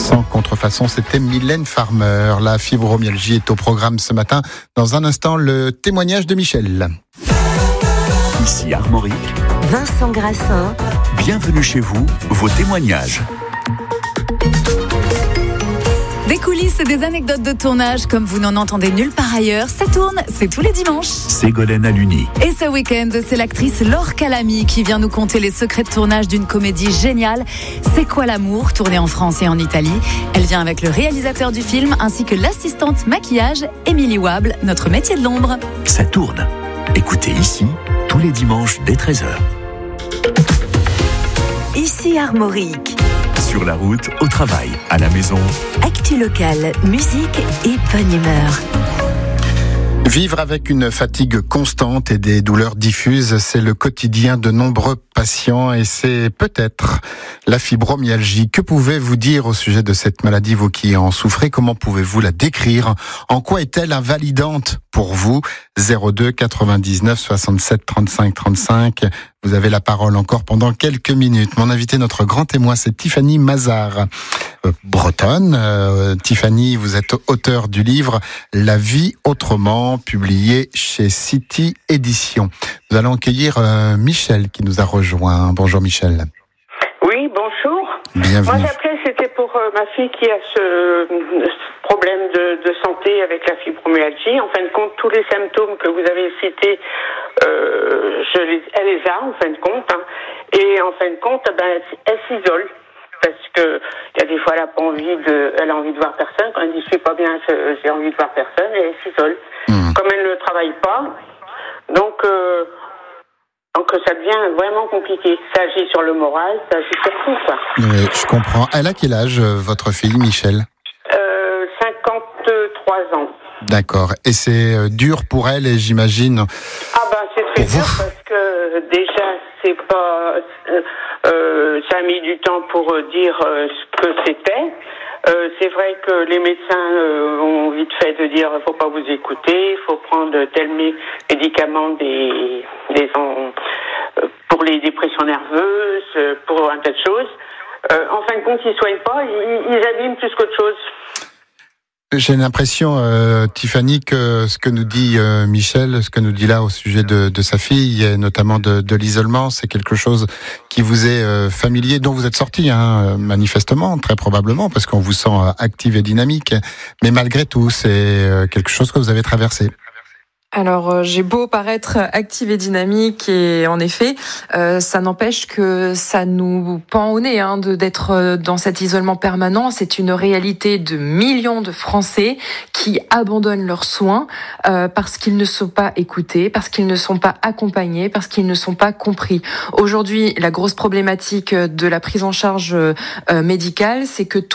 Sans contrefaçon, c'était Mylène Farmer. La fibromyalgie est au programme ce matin. Dans un instant, le témoignage de Michel. Ici Armorique, Vincent Grassin. Bienvenue chez vous, vos témoignages. Des coulisses et des anecdotes de tournage comme vous n'en entendez nulle part ailleurs. Ça tourne, c'est tous les dimanches. Ségolène Aluni. Et ce week-end, c'est l'actrice Laure Calamy qui vient nous conter les secrets de tournage d'une comédie géniale. C'est quoi l'amour, tournée en France et en Italie. Elle vient avec le réalisateur du film ainsi que l'assistante maquillage Émilie Wable, notre métier de l'ombre. Ça tourne. Écoutez ici, tous les dimanches dès 13h. Ici Armorique. Sur la route, au travail, à la maison. Actu locale, musique et bonne humeur. Vivre avec une fatigue constante et des douleurs diffuses, c'est le quotidien de nombreux patients et c'est peut-être la fibromyalgie. Que pouvez-vous dire au sujet de cette maladie, vous qui en souffrez? Comment pouvez-vous la décrire? En quoi est-elle invalidante pour vous? 02 99 67 35 35. Vous avez la parole encore pendant quelques minutes. Mon invité, notre grand témoin, c'est Tiffany Mazar, bretonne. Tiffany, vous êtes auteur du livre La vie autrement, publié chez City Éditions. Nous allons accueillir Michel qui nous a rejoint. Bonjour Michel. Oui, bonjour. Bienvenue. Moi j'appelais, c'était pour ma fille qui a ce problème de santé avec la fibromyalgie. En fin de compte, tous les symptômes que vous avez cités, elle les a en fin de compte. Hein. Et en fin de compte, elle s'isole. Parce que il y a des fois elle a envie de voir personne. Quand elle dit je suis pas bien, j'ai envie de voir personne, et elle s'isole. Comme elle ne travaille pas, donc ça devient vraiment compliqué. Ça agit sur le moral, ça agit sur tout, quoi. Oui, je comprends. Elle a quel âge, votre fille, Michel? 53 ans. D'accord. Et c'est dur pour elle, et j'imagine... C'est très dur parce que déjà, c'est pas... ça a mis du temps pour dire ce que c'était. C'est vrai que les médecins ont vite fait de dire faut pas vous écouter, il faut prendre tel médicament pour les dépressions nerveuses, pour un tas de choses. En fin de compte, ils soignent pas, ils abîment plus qu'autre chose. J'ai l'impression, Tiffany, que ce que nous dit Michel, ce que nous dit là au sujet de sa fille, et notamment de l'isolement, c'est quelque chose qui vous est familier, dont vous êtes sorti, manifestement, très probablement, parce qu'on vous sent active et dynamique. Mais malgré tout, c'est quelque chose que vous avez traversé. Alors, j'ai beau paraître active et dynamique, et en effet, ça n'empêche que ça nous pend au nez d'être dans cet isolement permanent. C'est une réalité de millions de Français qui abandonnent leurs soins parce qu'ils ne sont pas écoutés, parce qu'ils ne sont pas accompagnés, parce qu'ils ne sont pas compris. Aujourd'hui, la grosse problématique de la prise en charge médicale, c'est que